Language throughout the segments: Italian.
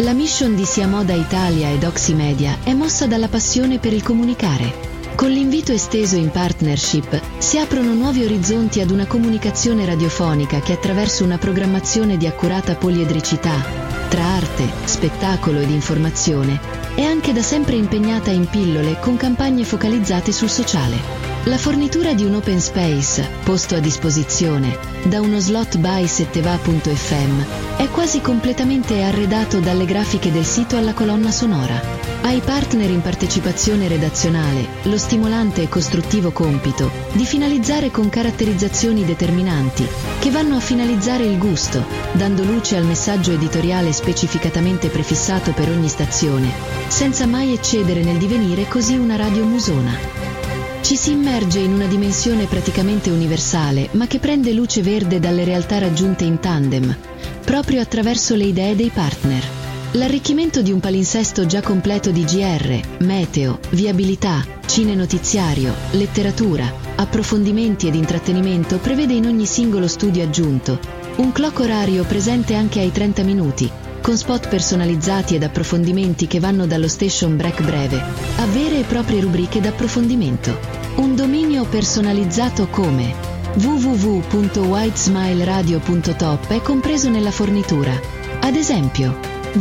La mission di Sia Moda Italia ed Oximedia è mossa dalla passione per il comunicare. Con l'invito esteso in partnership si aprono nuovi orizzonti ad una comunicazione radiofonica che attraverso una programmazione di accurata poliedricità, tra arte, spettacolo ed informazione, è anche da sempre impegnata in pillole con campagne focalizzate sul sociale. La fornitura di un open space, posto a disposizione, da uno slot by setteva.fm, è quasi completamente arredato dalle grafiche del sito alla colonna sonora. Ai partner in partecipazione redazionale lo stimolante e costruttivo compito di finalizzare con caratterizzazioni determinanti che vanno a finalizzare il gusto, dando luce al messaggio editoriale specificatamente prefissato per ogni stazione, senza mai eccedere nel divenire così una radio musona. Ci si immerge in una dimensione praticamente universale, ma che prende luce verde dalle realtà raggiunte in tandem, proprio attraverso le idee dei partner. L'arricchimento di un palinsesto già completo di GR, meteo, viabilità, cinenotiziario, letteratura, approfondimenti ed intrattenimento prevede in ogni singolo studio aggiunto un clock orario presente anche ai 30 minuti, con spot personalizzati ed approfondimenti che vanno dallo station break breve a vere e proprie rubriche d'approfondimento. Un dominio personalizzato come www.whitesmileradio.top è compreso nella fornitura. Ad esempio,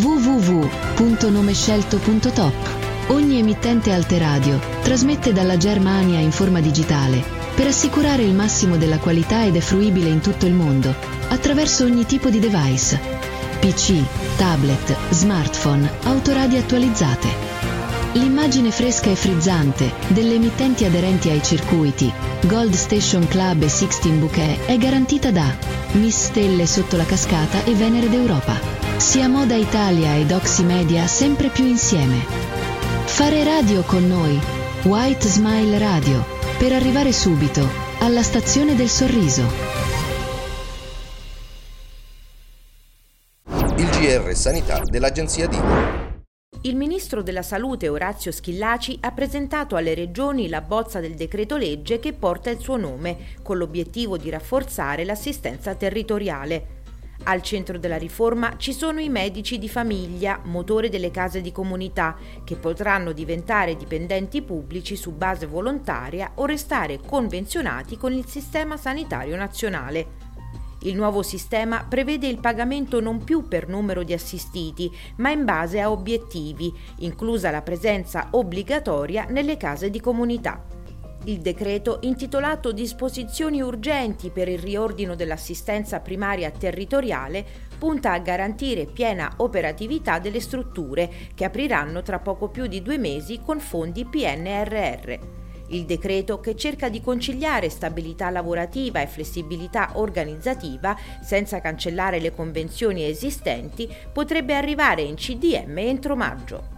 www.nomescelto.top. Ogni emittente Alteradio trasmette dalla Germania in forma digitale per assicurare il massimo della qualità ed è fruibile in tutto il mondo attraverso ogni tipo di device: PC, tablet, smartphone, autoradio attualizzate. L'immagine fresca e frizzante delle emittenti aderenti ai circuiti Gold Station Club e Sixteen Bouquet è garantita da Miss Stelle sotto la cascata e Venere d'Europa. Sia Moda Italia ed Oximedia sempre più insieme. Fare radio con noi, White Smile Radio, per arrivare subito alla stazione del sorriso. Il GR Sanità dell'Agenzia DIGO. Il ministro della Salute Orazio Schillaci ha presentato alle regioni la bozza del decreto legge che porta il suo nome, con l'obiettivo di rafforzare l'assistenza territoriale. Al centro della riforma ci sono i medici di famiglia, motore delle case di comunità, che potranno diventare dipendenti pubblici su base volontaria o restare convenzionati con il Sistema Sanitario Nazionale. Il nuovo sistema prevede il pagamento non più per numero di assistiti, ma in base a obiettivi, inclusa la presenza obbligatoria nelle case di comunità. Il decreto, intitolato Disposizioni urgenti per il riordino dell'assistenza primaria territoriale, punta a garantire piena operatività delle strutture, che apriranno tra poco più di 2 mesi con fondi PNRR. Il decreto, che cerca di conciliare stabilità lavorativa e flessibilità organizzativa senza cancellare le convenzioni esistenti, potrebbe arrivare in CDM entro maggio.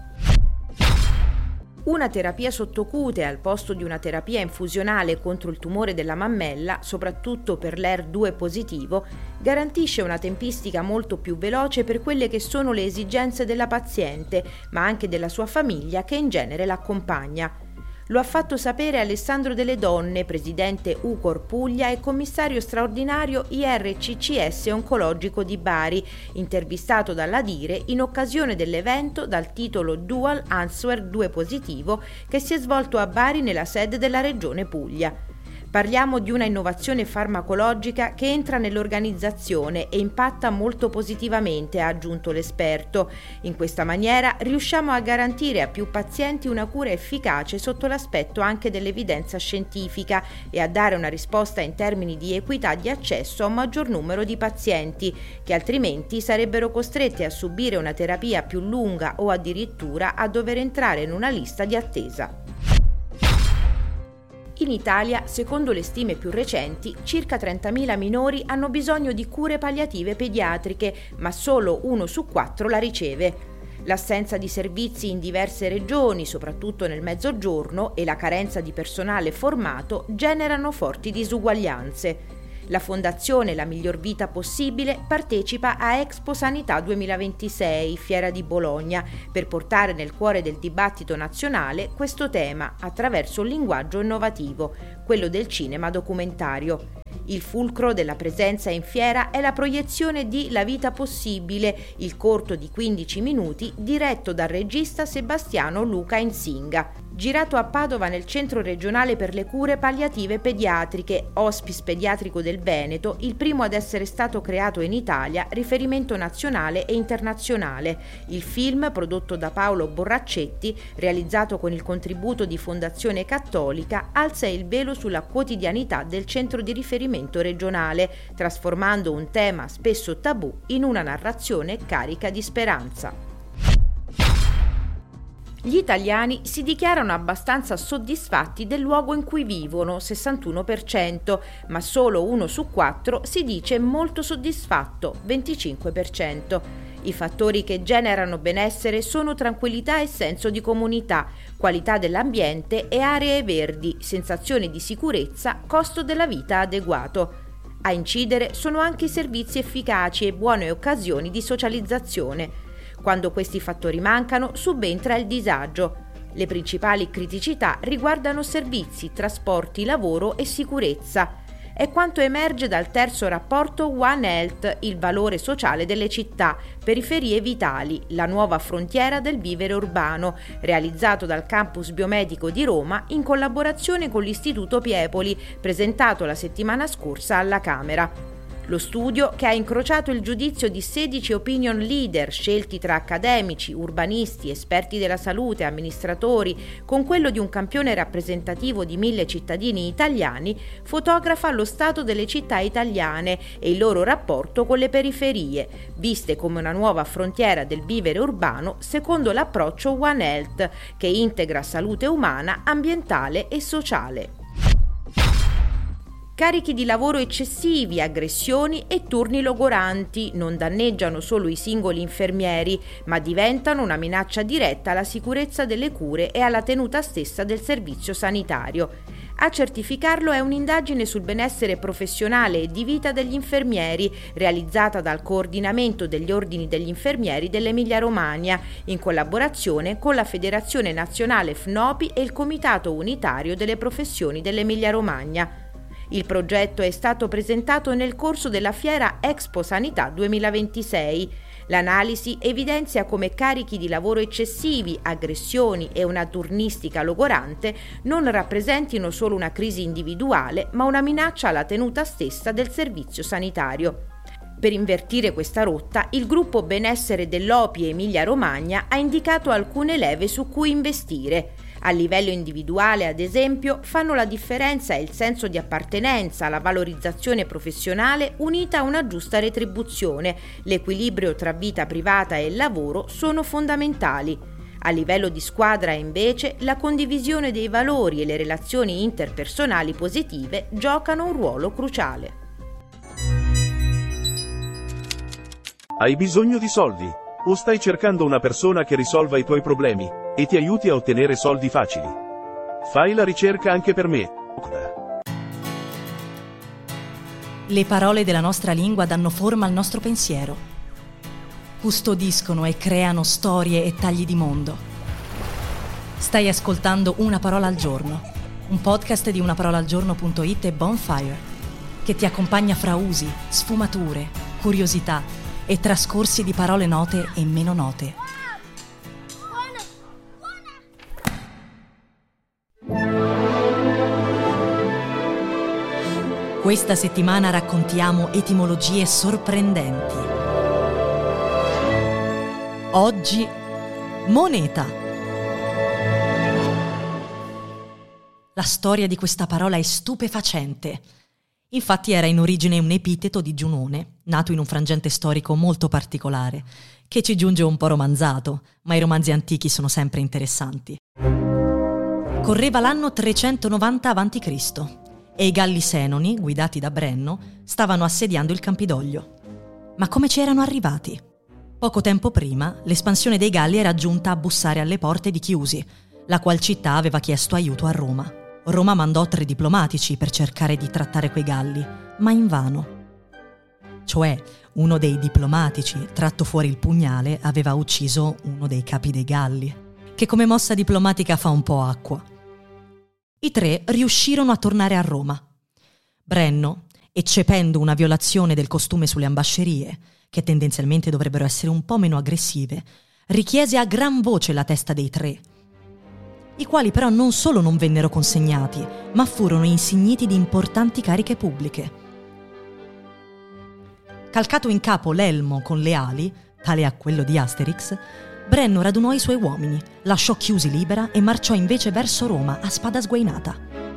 Una terapia sottocute al posto di una terapia infusionale contro il tumore della mammella, soprattutto per l'ER2 positivo, garantisce una tempistica molto più veloce per quelle che sono le esigenze della paziente, ma anche della sua famiglia che in genere l'accompagna. Lo ha fatto sapere Alessandro Delle Donne, presidente UCOR Puglia e commissario straordinario IRCCS Oncologico di Bari, intervistato dalla Dire in occasione dell'evento dal titolo Dual Answer 2 Positivo che si è svolto a Bari nella sede della Regione Puglia. Parliamo di una innovazione farmacologica che entra nell'organizzazione e impatta molto positivamente, ha aggiunto l'esperto. In questa maniera riusciamo a garantire a più pazienti una cura efficace sotto l'aspetto anche dell'evidenza scientifica e a dare una risposta in termini di equità di accesso a un maggior numero di pazienti, che altrimenti sarebbero costretti a subire una terapia più lunga o addirittura a dover entrare in una lista di attesa. In Italia, secondo le stime più recenti, circa 30.000 minori hanno bisogno di cure palliative pediatriche, ma solo 1 su 4 la riceve. L'assenza di servizi in diverse regioni, soprattutto nel Mezzogiorno, e la carenza di personale formato generano forti disuguaglianze. La Fondazione La Miglior Vita Possibile partecipa a Expo Sanità 2026, Fiera di Bologna, per portare nel cuore del dibattito nazionale questo tema attraverso un linguaggio innovativo, quello del cinema documentario. Il fulcro della presenza in fiera è la proiezione di La vita possibile, il corto di 15 minuti diretto dal regista Sebastiano Luca Insinga. Girato a Padova nel Centro regionale per le cure palliative pediatriche, Hospice Pediatrico del Veneto, il primo ad essere stato creato in Italia, riferimento nazionale e internazionale. Il film, prodotto da Paolo Borraccetti, realizzato con il contributo di Fondazione Cattolica, alza il velo sulla quotidianità del centro di riferimento regionale, trasformando un tema spesso tabù in una narrazione carica di speranza. Gli italiani si dichiarano abbastanza soddisfatti del luogo in cui vivono, 61%, ma solo 1 su 4 si dice molto soddisfatto, 25%. I fattori che generano benessere sono tranquillità e senso di comunità, qualità dell'ambiente e aree verdi, sensazione di sicurezza, costo della vita adeguato. A incidere sono anche i servizi efficaci e buone occasioni di socializzazione. Quando questi fattori mancano, subentra il disagio. Le principali criticità riguardano servizi, trasporti, lavoro e sicurezza. È quanto emerge dal terzo rapporto One Health, il valore sociale delle città, periferie vitali, la nuova frontiera del vivere urbano, realizzato dal Campus Biomedico di Roma in collaborazione con l'Istituto Piepoli, presentato la settimana scorsa alla Camera. Lo studio, che ha incrociato il giudizio di 16 opinion leader scelti tra accademici, urbanisti, esperti della salute, amministratori, con quello di un campione rappresentativo di 1000 cittadini italiani, fotografa lo stato delle città italiane e il loro rapporto con le periferie, viste come una nuova frontiera del vivere urbano secondo l'approccio One Health, che integra salute umana, ambientale e sociale. Carichi di lavoro eccessivi, aggressioni e turni logoranti non danneggiano solo i singoli infermieri, ma diventano una minaccia diretta alla sicurezza delle cure e alla tenuta stessa del servizio sanitario. A certificarlo è un'indagine sul benessere professionale e di vita degli infermieri, realizzata dal Coordinamento degli Ordini degli Infermieri dell'Emilia-Romagna, in collaborazione con la Federazione Nazionale FNOPI e il Comitato Unitario delle Professioni dell'Emilia-Romagna. Il progetto è stato presentato nel corso della fiera Expo Sanità 2026. L'analisi evidenzia come carichi di lavoro eccessivi, aggressioni e una turnistica logorante non rappresentino solo una crisi individuale, ma una minaccia alla tenuta stessa del servizio sanitario. Per invertire questa rotta, il gruppo Benessere dell'OPI Emilia-Romagna ha indicato alcune leve su cui investire. A livello individuale, ad esempio, fanno la differenza il senso di appartenenza, la valorizzazione professionale unita a una giusta retribuzione, l'equilibrio tra vita privata e lavoro sono fondamentali. A livello di squadra, invece, la condivisione dei valori e le relazioni interpersonali positive giocano un ruolo cruciale. Hai bisogno di soldi? O stai cercando una persona che risolva i tuoi problemi e ti aiuti a ottenere soldi facili? Fai la ricerca anche per me. Le parole della nostra lingua danno forma al nostro pensiero. Custodiscono e creano storie e tagli di mondo. Stai ascoltando Una parola al giorno, un podcast di unaparolaalgiorno.it e Bonfire, che ti accompagna fra usi, sfumature, curiosità e trascorsi di parole note e meno note. Questa settimana raccontiamo etimologie sorprendenti. Oggi, moneta. La storia di questa parola è stupefacente. Infatti era in origine un epiteto di Giunone, nato in un frangente storico molto particolare, che ci giunge un po' romanzato, ma i romanzi antichi sono sempre interessanti. Correva l'anno 390 a.C. e i Galli Senoni, guidati da Brenno, stavano assediando il Campidoglio. Ma come ci erano arrivati? Poco tempo prima, l'espansione dei Galli era giunta a bussare alle porte di Chiusi, la qual città aveva chiesto aiuto a Roma. Roma mandò 3 diplomatici per cercare di trattare quei Galli, ma invano. Cioè, uno dei diplomatici, tratto fuori il pugnale, aveva ucciso uno dei capi dei Galli, che come mossa diplomatica fa un po' acqua. I 3 riuscirono a tornare a Roma. Brenno eccependo una violazione del costume sulle ambascerie, che tendenzialmente dovrebbero essere un po' meno aggressive, richiese a gran voce la testa dei 3, i quali però non solo non vennero consegnati, ma furono insigniti di importanti cariche pubbliche. Calcato in capo l'elmo con le ali, tale a quello di Asterix, Brenno radunò i suoi uomini, lasciò Chiusi libera e marciò invece verso Roma a spada sguainata.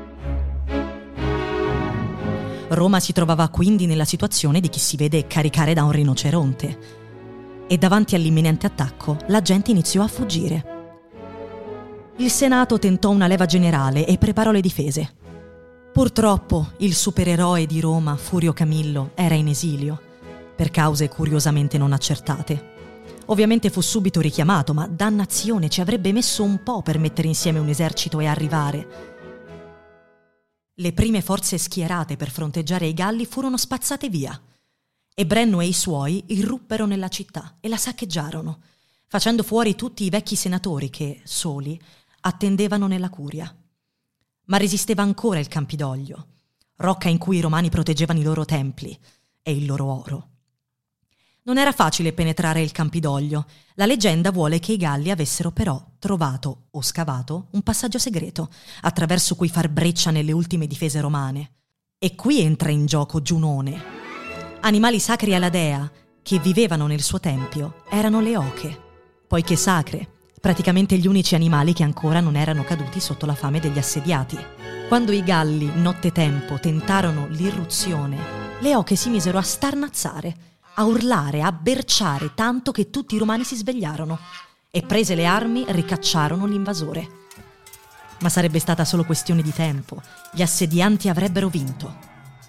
Roma si trovava quindi nella situazione di chi si vede caricare da un rinoceronte, e davanti all'imminente attacco la gente iniziò a fuggire. Il Senato tentò una leva generale e preparò le difese. Purtroppo il supereroe di Roma, Furio Camillo, era in esilio, per cause curiosamente non accertate. Ovviamente fu subito richiamato, ma dannazione, ci avrebbe messo un po' per mettere insieme un esercito e arrivare. Le prime forze schierate per fronteggiare i Galli furono spazzate via, e Brenno e i suoi irruppero nella città e la saccheggiarono, facendo fuori tutti i vecchi senatori che, soli, attendevano nella curia. Ma resisteva ancora il Campidoglio, rocca in cui i romani proteggevano i loro templi e il loro oro. Non era facile penetrare il Campidoglio. La leggenda vuole che i Galli avessero però trovato o scavato un passaggio segreto attraverso cui far breccia nelle ultime difese romane. E qui entra in gioco Giunone. Animali sacri alla dea che vivevano nel suo tempio erano le oche, poiché sacre, praticamente gli unici animali che ancora non erano caduti sotto la fame degli assediati. Quando i Galli, nottetempo, tentarono l'irruzione, le oche si misero a starnazzare, a urlare, a berciare, tanto che tutti i romani si svegliarono e, prese le armi, ricacciarono l'invasore. Ma sarebbe stata solo questione di tempo. Gli assedianti avrebbero vinto.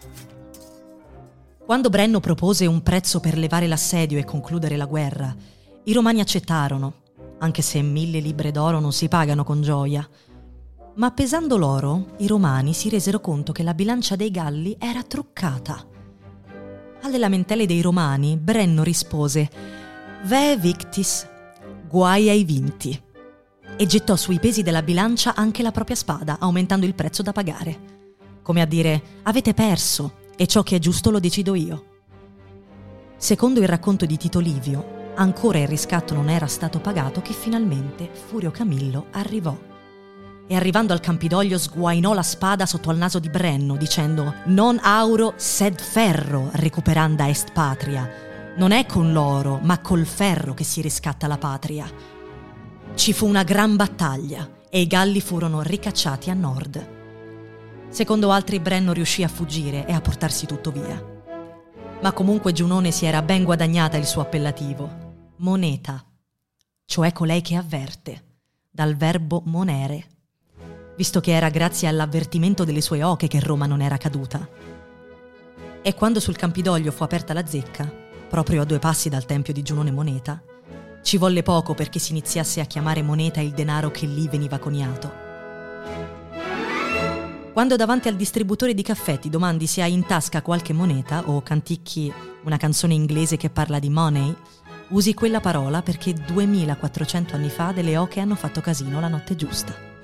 Quando Brenno propose un prezzo per levare l'assedio e concludere la guerra, i romani accettarono, anche se 1000 libbre d'oro non si pagano con gioia. Ma pesando l'oro, i romani si resero conto che la bilancia dei Galli era truccata. Alle lamentele dei romani, Brenno rispose «Ve victis, guai ai vinti», e gettò sui pesi della bilancia anche la propria spada, aumentando il prezzo da pagare. Come a dire «avete perso, e ciò che è giusto lo decido io». Secondo il racconto di Tito Livio, ancora il riscatto non era stato pagato che finalmente Furio Camillo arrivò. E arrivando al Campidoglio sguainò la spada sotto al naso di Brenno, dicendo «Non auro sed ferro recuperanda est patria». Non è con l'oro, ma col ferro che si riscatta la patria. Ci fu una gran battaglia e i Galli furono ricacciati a nord. Secondo altri Brenno riuscì a fuggire e a portarsi tutto via. Ma comunque Giunone si era ben guadagnata il suo appellativo, moneta, cioè colei che avverte, dal verbo monere, visto che era grazie all'avvertimento delle sue oche che Roma non era caduta. E quando sul Campidoglio fu aperta la zecca, proprio a 2 passi dal tempio di Giunone Moneta, ci volle poco perché si iniziasse a chiamare moneta il denaro che lì veniva coniato. Quando davanti al distributore di caffè ti domandi se hai in tasca qualche moneta o canticchi una canzone inglese che parla di money, usi quella parola perché 2400 anni fa delle oche hanno fatto casino la notte giusta.